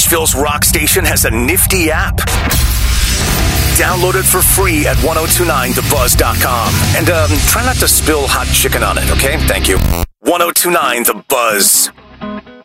Nashville's rock station has a nifty app. Download it for free at 1029thebuzz.com. And try not to spill hot chicken on it, okay? Thank you. 1029 The Buzz.